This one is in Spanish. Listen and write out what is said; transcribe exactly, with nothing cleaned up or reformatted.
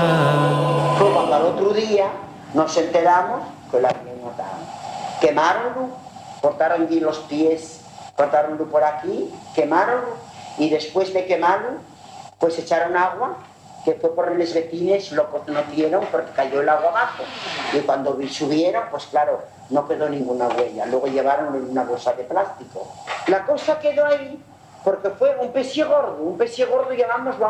Fue cuando al otro día nos enteramos que lo habían matado. Quemaronlo, cortaron allí los pies, cortaronlo por aquí, quemaronlo, y después de quemarlo, pues echaron agua, que fue por los vecinos, lo conocieron porque cayó el agua abajo. Y cuando subieron, pues claro, no quedó ninguna huella. Luego llevaron en una bolsa de plástico. La cosa quedó ahí porque fue un pez gordo, un pez gordo, llamámoslo